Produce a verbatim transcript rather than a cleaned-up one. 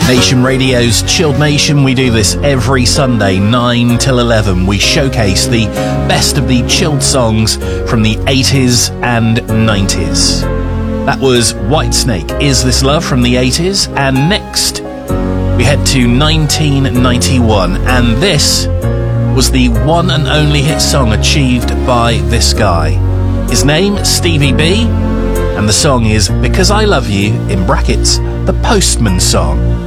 Nation Radio's Chilled Nation. We do this every Sunday, nine till eleven. We showcase the best of the chilled songs from the eighties and nineties. That was Whitesnake, Is This Love, from the eighties. And next, we head to nineteen ninety-one. And this was the one and only hit song achieved by this guy. His name, Stevie B. And the song is Because I Love You, in brackets, the Postman Song.